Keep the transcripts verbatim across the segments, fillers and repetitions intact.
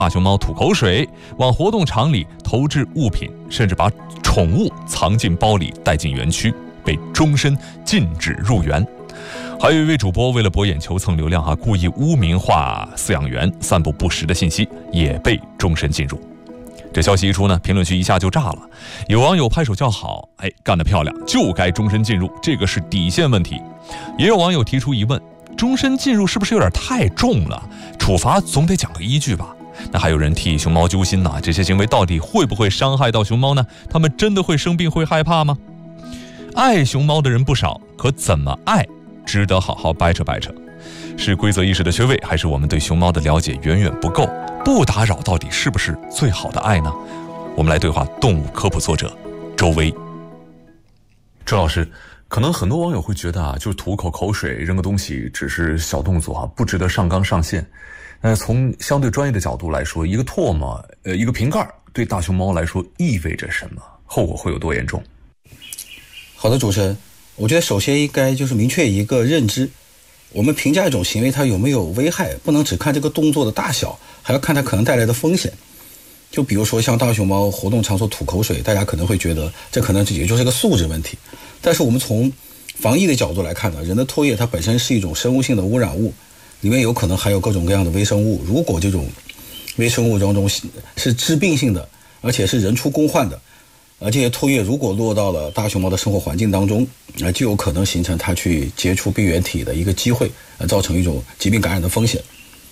大熊猫吐口水，往活动场里投掷物品，甚至把宠物藏进包里带进园区，被终身禁止入园。还有一位主播为了博眼球蹭流量哈，故意污名化饲养员，散布不实的信息，也被终身禁入。这消息一出呢，评论区一下就炸了，有网友拍手叫好，哎，干得漂亮，就该终身禁入，这个是底线问题。也有网友提出疑问，终身禁入是不是有点太重了？处罚总得讲个依据吧？那还有人替熊猫揪心呐，这些行为到底会不会伤害到熊猫呢？它们真的会生病会害怕吗？爱熊猫的人不少，可怎么爱值得好好掰扯掰扯。是规则意识的缺位，还是我们对熊猫的了解远远不够？不打扰到底是不是最好的爱呢？我们来对话动物科普作者周薇。周老师，可能很多网友会觉得啊，就是吐口口水、扔个东西只是小动作啊，不值得上纲上线。那从相对专业的角度来说，一个唾沫，呃，一个瓶盖，对大熊猫来说意味着什么？后果会有多严重？ 好的，主持人，我觉得首先应该就是明确一个认知。我们评价一种行为它有没有危害，不能只看这个动作的大小，还要看它可能带来的风险。就比如说像大熊猫活动场所吐口水，大家可能会觉得这可能也就是个素质问题，但是我们从防疫的角度来看呢，人的唾液它本身是一种生物性的污染物，里面有可能含有各种各样的微生物，如果这种微生物当中是致病性的，而且是人畜共患的，而这些唾液如果落到了大熊猫的生活环境当中，呃，就有可能形成它去接触病原体的一个机会，呃，造成一种疾病感染的风险。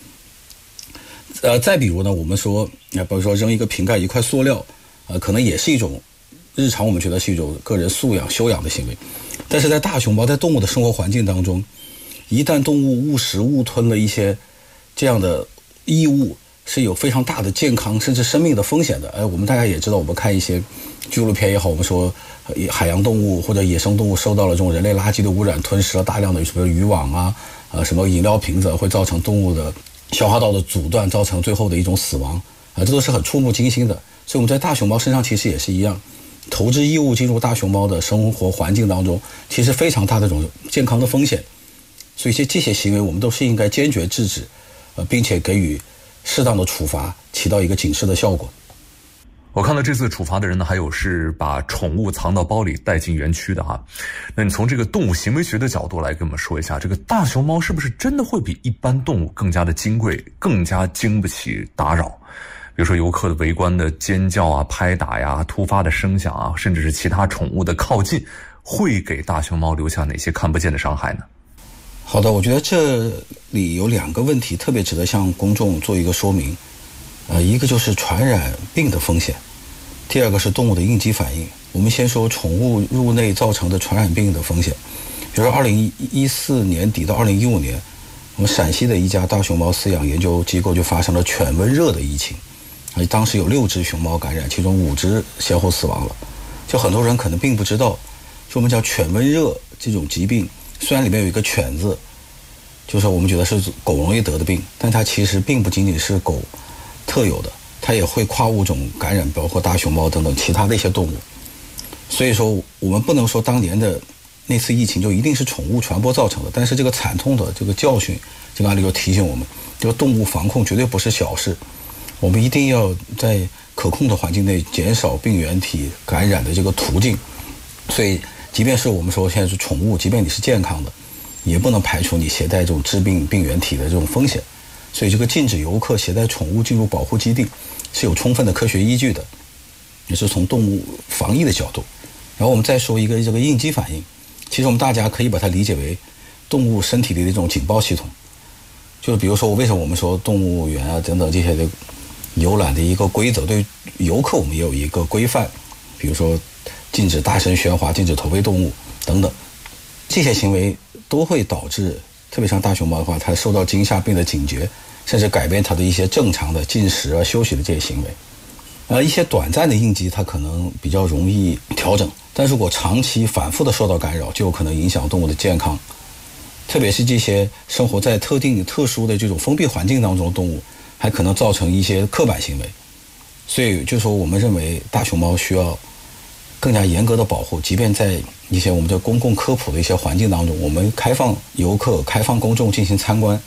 呃，再比如呢，我们说，呃，比如说扔一个瓶盖、一块塑料，呃，可能也是一种日常我们觉得是一种个人素养修养的行为，但是在大熊猫在动物的生活环境当中，一旦动物误食误吞了一些这样的异物，是有非常大的健康甚至生命的风险的。呃，我们大家也知道，我们看一些纪录片也好，我们说海洋动物或者野生动物受到了这种人类垃圾的污染，吞食了大量的什么渔网啊，呃，什么饮料瓶子，会造成动物的消化道的阻断，造成最后的一种死亡，啊、呃，这都是很触目惊心的。所以我们在大熊猫身上其实也是一样，投掷异物进入大熊猫的生活环境当中，其实非常大的这种健康的风险。所以这这些行为我们都是应该坚决制止，呃，并且给予适当的处罚，起到一个警示的效果。 我看到这次处罚的人呢，还有是把宠物藏到包里带进园区的哈。那你从这个动物行为学的角度来跟我们说一下，这个大熊猫是不是真的会比一般动物更加的金贵，更加经不起打扰？比如说游客的围观的尖叫啊、拍打呀、突发的声响啊，甚至是其他宠物的靠近，会给大熊猫留下哪些看不见的伤害呢？ 好的，我觉得这里有两个问题特别值得向公众做一个说明。呃，一个就是传染病的风险，第二个是动物的应激反应。我们先说宠物入内造成的传染病的风险。比如说二零一四年底到二零一五年，我们陕西的一家大熊猫饲养研究机构就发生了犬瘟热的疫情，而当时有六只熊猫感染，其中五只先后死亡了。就很多人可能并不知道，就我们叫犬瘟热这种疾病，虽然里面有一个犬字，就是我们觉得是狗容易得的病，但它其实并不仅仅是狗特有的，它也会跨物种感染，包括大熊猫等等其他的一些动物。所以说我们不能说当年的那次疫情就一定是宠物传播造成的，但是这个惨痛的这个教训，这个案例就提醒我们，这个动物防控绝对不是小事，我们一定要在可控的环境内减少病原体感染的这个途径。所以即便是我们说现在是宠物，即便你是健康的，也不能排除你携带这种致病病原体的这种风险。所以这个禁止游客携带宠物进入保护基地是有充分的科学依据的，也是从动物防疫的角度。然后我们再说一个这个应激反应，其实我们大家可以把它理解为动物身体里的一种警报系统。就是比如说为什么我们说动物园啊等等这些的游览的一个规则，对游客我们也有一个规范，比如说禁止大声喧哗，禁止投喂动物等等，这些行为都会导致，特别像大熊猫的话，它受到惊吓变得警觉，甚至改变它的一些正常的进食啊、休息的这些行为。呃，一些短暂的应激它可能比较容易调整，但如果长期反复的受到干扰，就有可能影响动物的健康。特别是这些生活在特定特殊的这种封闭环境当中的动物，还可能造成一些刻板行为。所以就说我们认为大熊猫需要更加严格的保护，即便在一些我们的公共科普的一些环境当中，我们开放游客、开放公众进行参观，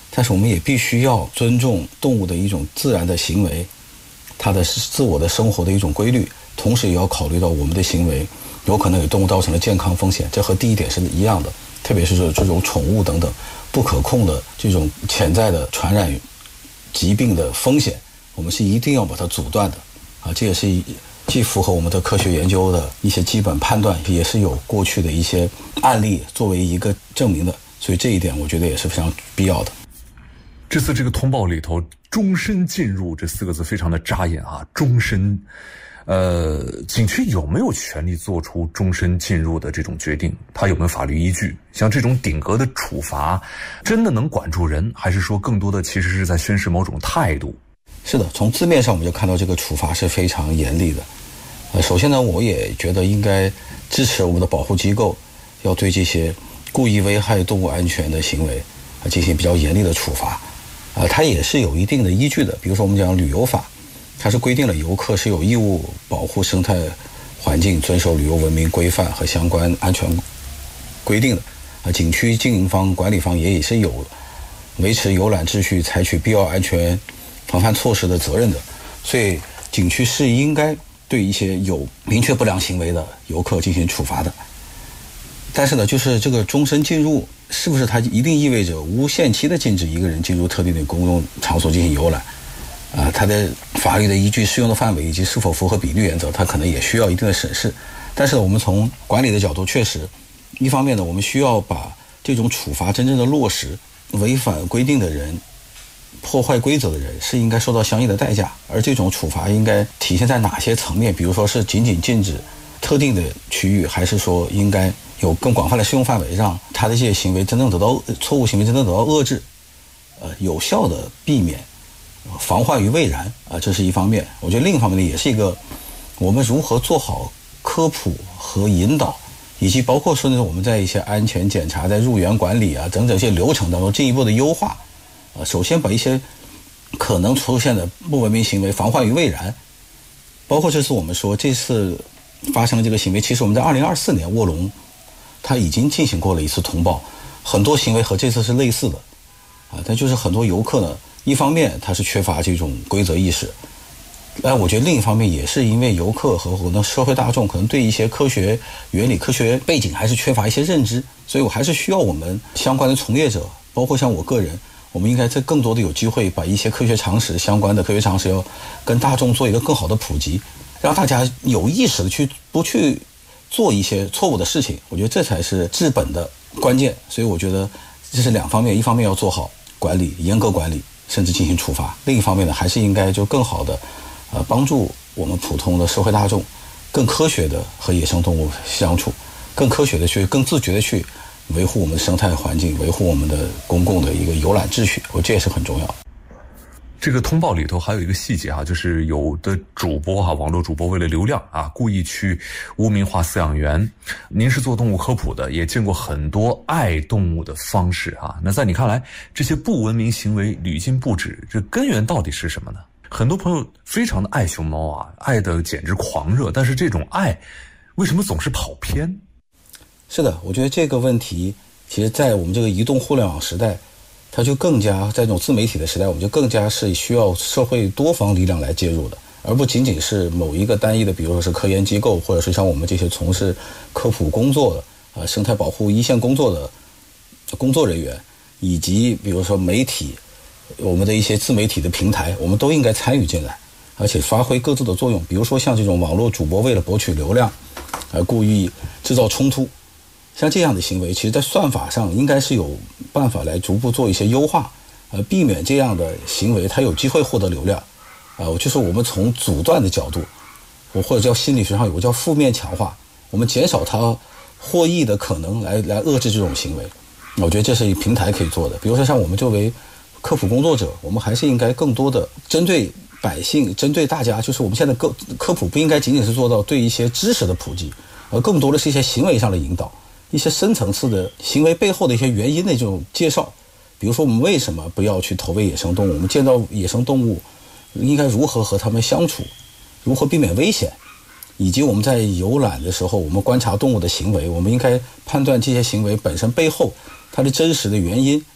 但是我们也必须要尊重动物的一种自然的行为，它的自我的生活的一种规律，同时也要考虑到我们的行为有可能给动物造成的健康风险，这和第一点是一样的。特别是这种宠物等等不可控的这种潜在的传染疾病的风险，我们是一定要把它阻断的啊！这也是既符合我们的科学研究的一些基本判断，也是有过去的一些案例作为一个证明的，所以这一点我觉得也是非常必要的。 这次这个通报里头“终身进入”这四个字非常的扎眼啊！终身，呃，景区有没有权利做出终身进入的这种决定？它有没有法律依据？像这种顶格的处罚，真的能管住人，还是说更多的其实是在宣示某种态度？ 是的，从字面上我们就看到这个处罚是非常严厉的。呃，首先呢，我也觉得应该支持我们的保护机构要对这些故意危害动物安全的行为啊进行比较严厉的处罚。啊，它也是有一定的依据的。比如说我们讲旅游法，它是规定了游客是有义务保护生态环境，遵守旅游文明规范和相关安全规定的。啊，景区经营方、管理方也是有维持游览秩序、采取必要安全防范措施的责任的。所以景区是应该对一些有明确不良行为的游客进行处罚的。但是呢，就是这个终身进入，是不是它一定意味着无限期的禁止一个人进入特定的公共场所进行游览？啊，它的法律的依据、适用的范围以及是否符合比例原则，它可能也需要一定的审视。但是我们从管理的角度，确实，一方面呢，我们需要把这种处罚真正的落实，违反规定的人、破坏规则的人是应该受到相应的代价。而这种处罚应该体现在哪些层面？比如说是仅仅禁止特定的区域，还是说应该有更广泛的适用范围，让他的这些行为真正得到错误行为真正得到遏制，呃，有效的避免。防患于未然啊，这是一方面。我觉得另一方面呢，也是一个我们如何做好科普和引导，以及包括说呢，我们在一些安全检查、在入园管理啊整整一些流程当中进一步的优化。啊，首先把一些可能出现的不文明行为防患于未然。包括这次我们说这次发生的这个行为，其实我们在二零二四年卧龙它已经进行过了一次通报，很多行为和这次是类似的啊，但就是很多游客呢。一方面他是缺乏这种规则意识，但我觉得另一方面也是因为游客和可能社会大众可能对一些科学原理、科学背景还是缺乏一些认知，所以我还是需要我们相关的从业者，包括像我个人，我们应该在更多的有机会把一些科学常识相关的科学常识要跟大众做一个更好的普及，让大家有意识的去不去做一些错误的事情，我觉得这才是治本的关键。所以我觉得这是两方面，一方面要做好管理，严格管理，甚至进行处罚；另一方面呢，还是应该就更好的，呃，帮助我们普通的社会大众，更科学的和野生动物相处，更科学的去、更自觉的去维护我们的生态环境，维护我们的公共的一个游览秩序，我这也是很重要。 这个通报里头还有一个细节哈，就是有的主播哈，网络主播为了流量啊，故意去污名化饲养员。您是做动物科普的，也见过很多爱动物的方式啊。那在你看来，这些不文明行为屡禁不止，这根源到底是什么呢？很多朋友非常的爱熊猫啊，爱的简直狂热，但是这种爱为什么总是跑偏？ 是的，我觉得这个问题，其实在我们这个移动互联网时代，它就更加在这种自媒体的时代，我们就更加是需要社会多方力量来介入的，而不仅仅是某一个单一的，比如说是科研机构，或者是像我们这些从事科普工作的啊、呃、生态保护一线工作的工作人员，以及比如说媒体，我们的一些自媒体的平台，我们都应该参与进来，而且发挥各自的作用。比如说像这种网络主播为了博取流量，而故意制造冲突。像这样的行为，其实在算法上应该是有办法来逐步做一些优化，呃，避免这样的行为它有机会获得流量，啊、呃，就是我们从阻断的角度，我或者叫心理学上有个叫负面强化，我们减少它获益的可能来来遏制这种行为。我觉得这是平台可以做的。比如说像我们作为科普工作者，我们还是应该更多的针对百姓，针对大家，就是我们现在科科普不应该仅仅是做到对一些知识的普及，而更多的是一些行为上的引导。一些深层次的行为背后的一些原因的这种介绍，比如说我们为什么不要去投喂野生动物，我们见到野生动物应该如何和它们相处，如何避免危险，以及我们在游览的时候，我们观察动物的行为，我们应该判断这些行为本身背后它的真实的原因，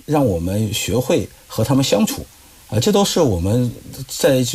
让我们学会和他们相处，啊，这都是我们在这